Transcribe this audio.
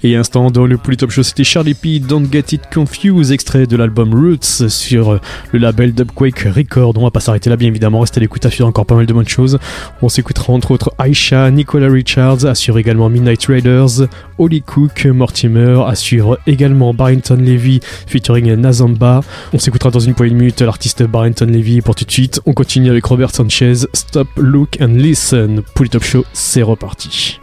Et instant dans le Polytop Show, c'était Charlie P, Don't Get It Confused, extrait de l'album Roots sur le label Dubquake Record. On va pas s'arrêter là, bien évidemment, restez à l'écoute, à encore pas mal de bonnes choses. On s'écoutera entre autres Aisha, Nicola Richards, assure également Midnight Raiders, Holly Cook, Mortimer, assure également Barrington Levy featuring Nazamba. On s'écoutera dans une poignée de minutes l'artiste Barrington Levy. Pour tout de suite, on continue avec Robert Sanchez, Stop, Look and Listen. Polytop Show, c'est reparti.